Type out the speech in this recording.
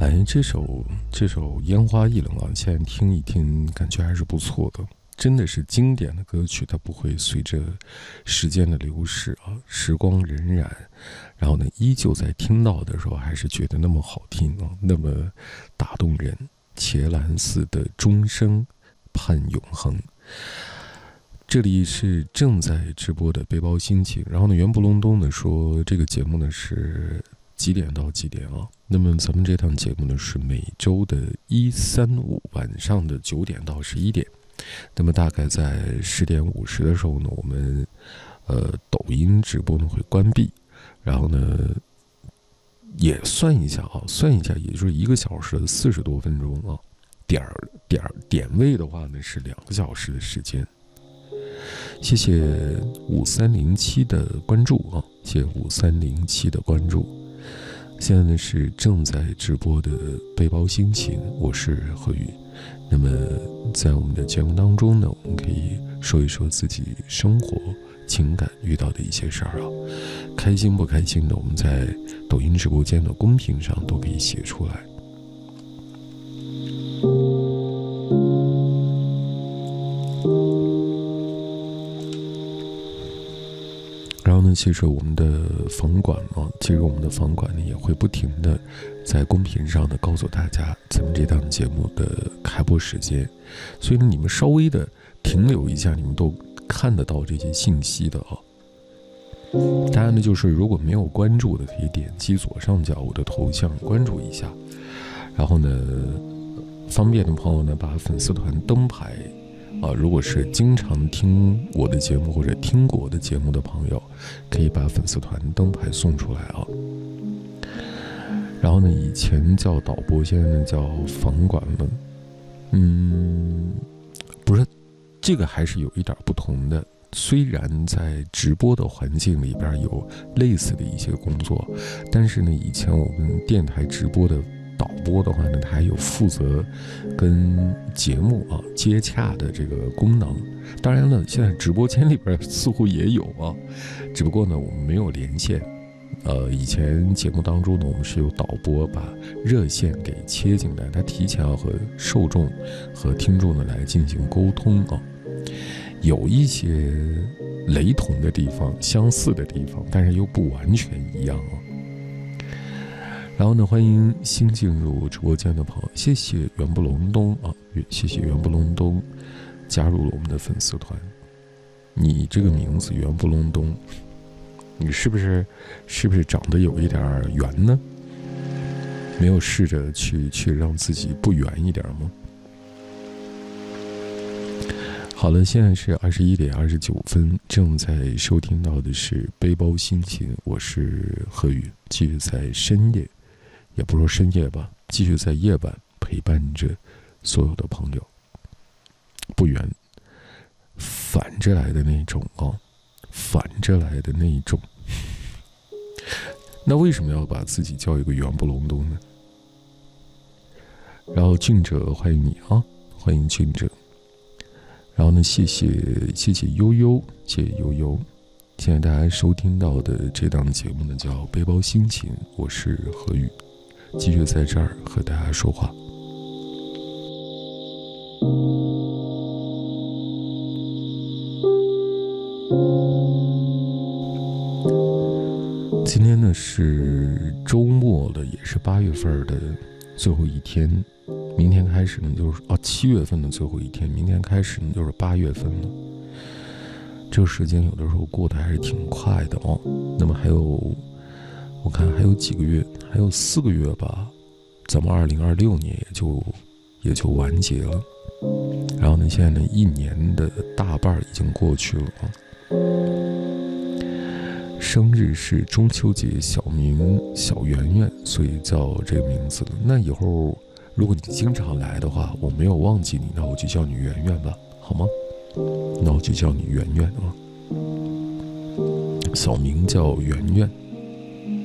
哎，这首烟花易冷啊，现在听一听，感觉还是不错的。真的是经典的歌曲，它不会随着时间的流逝啊，时光荏苒，然后呢，依旧在听到的时候还是觉得那么好听啊，那么打动人。伽蓝寺的钟声盼永恒。这里是正在直播的背包心情，然后呢，圆不隆咚的说，这个节目呢是几点到几点啊？那么咱们这档节目呢是每周的1、3、5晚上的9点到11点。那么大概在10点50的时候呢，我们抖音直播呢会关闭，然后呢也算一下，也就是1个小时的40多分钟啊，点位的话呢是2个小时的时间。谢谢5307的关注啊，谢谢5307的关注。现在呢是正在直播的背包心情，我是何宇。那么在我们的节目当中呢，我们可以说一说自己生活情感遇到的一些事儿啊，开心不开心的，我们在抖音直播间的公屏上都可以写出来。然后呢，其实我们的房管呢也会不停的在公屏上呢告诉大家咱们这档节目的开播时间，所以呢你们稍微的停留一下，你们都看得到这些信息的啊。当然呢，就是如果没有关注的，可以点击左上角我的头像关注一下，然后呢，方便的朋友呢把粉丝团灯牌如果是经常听我的节目或者听过我的节目的朋友，可以把粉丝团灯牌送出来啊。然后呢，以前叫导播，现在呢叫房管了。不是，这个还是有一点不同的。虽然在直播的环境里边有类似的一些工作，但是呢，以前我们电台直播的导播的话呢，它还有负责跟节目接洽的这个功能。当然了，现在直播间里边似乎也有啊，只不过呢我们没有连线。以前节目当中呢，我们是有导播把热线给切进来，他提前要和受众和听众呢来进行沟通啊。有一些雷同的地方，相似的地方，但是又不完全一样啊。然后呢，欢迎新进入直播间的朋友，谢谢圆不隆咚啊，谢谢圆不隆咚加入了我们的粉丝团。你这个名字圆不隆咚，你是不是长得有一点圆呢？没有试着去让自己不圆一点吗？好了，现在是21点29分，正在收听到的是背包心情，我是何宇，继续在深夜，也不说深夜吧，继续在夜晚陪伴着所有的朋友。不圆，反着来的那种反着来的那一种。那为什么要把自己叫一个圆不隆咚呢？然后俊哲，欢迎你啊，欢迎俊哲。然后呢，谢谢悠悠，谢谢悠悠。现在大家收听到的这档节目呢叫背包心情，我是何宇，继续在这儿和大家说话。今天呢是周末了，也是8月份的最后一天，明天开始呢就是7月份的最后一天，明天开始呢就是8月份了。这个时间有的时候过得还是挺快的哦。那么还有，我看还有几个月，还有4个月吧，咱们2026年也就完结了。然后呢，现在呢1年的大半已经过去了啊。生日是中秋节，小名小圆圆，所以叫这个名字了。那以后如果你经常来的话，我没有忘记你，那我就叫你圆圆吧，好吗？那我就叫你圆圆啊，小名叫圆圆。